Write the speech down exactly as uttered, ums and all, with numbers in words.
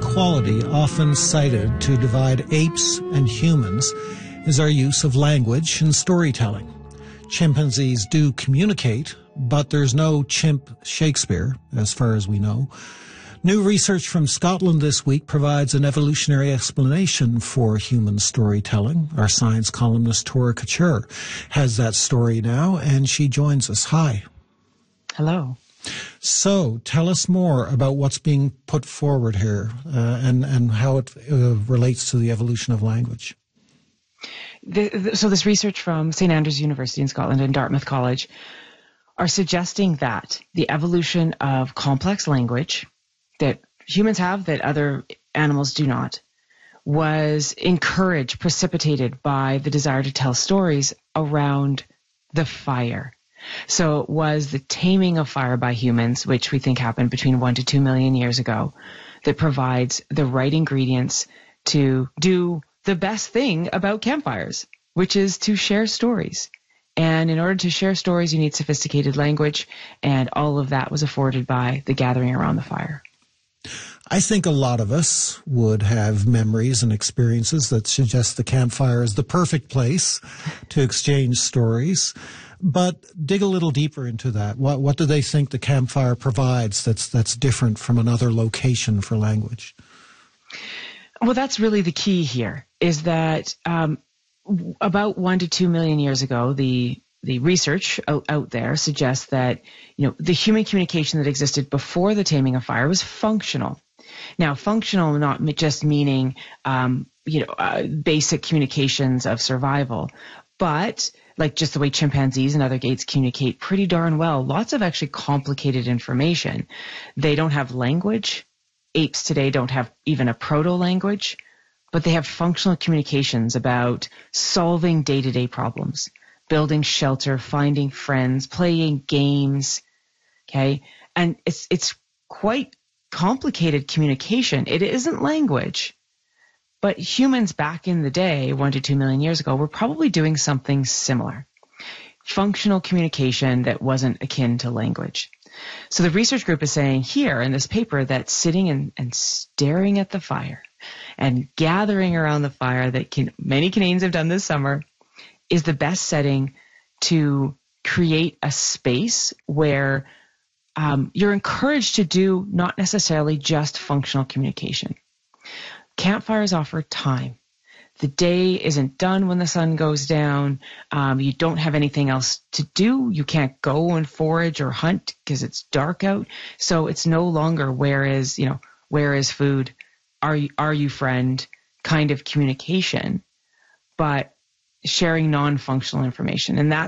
quality often cited to divide apes and humans is our use of language and storytelling. Chimpanzees do communicate, but there's no chimp Shakespeare, as far as we know. New research from Scotland this week provides an evolutionary explanation for human storytelling. Our science columnist, Tora Couture, has that story now, and she joins us. Hi. Hello. So, tell us more about what's being put forward here uh, and, and how it uh, relates to the evolution of language. The, the, so this research from Saint Andrews University in Scotland and Dartmouth College are suggesting that the evolution of complex language that humans have that other animals do not was encouraged, precipitated by the desire to tell stories around the fire. So it was the taming of fire by humans, which we think happened between one to two million years ago, that provides the right ingredients to do the best thing about campfires, which is to share stories. And in order to share stories, you need sophisticated language, and all of that was afforded by the gathering around the fire. I think a lot of us would have memories and experiences that suggest the campfire is the perfect place to exchange stories. But dig a little deeper into that. What, what do they think the campfire provides that's that's different from another location for language? Well, that's really the key here, is that um, about one to two million years ago, the the research out, out there suggests that, you know, the human communication that existed before the taming of fire was functional. Now, functional not just meaning, um, you know, uh, basic communications of survival, but like just the way chimpanzees and other apes communicate pretty darn well. Lots of actually complicated information. They don't have language. Apes today don't have even a proto-language, but they have functional communications about solving day-to-day problems, building shelter, finding friends, playing games, okay? And it's it's quite complicated communication. It isn't language. But humans back in the day, one to two million years ago, were probably doing something similar. Functional communication that wasn't akin to language. So the research group is saying here in this paper that sitting and, and staring at the fire and gathering around the fire that can, many Canadians have done this summer is the best setting to create a space where um, you're encouraged to do not necessarily just functional communication. Campfires offer time. The day isn't done when the sun goes down. Um, you don't have anything else to do. You can't go and forage or hunt because it's dark out. So it's no longer where is, you know, where is food? Are you, are you friend kind of communication, but sharing non-functional information. And that's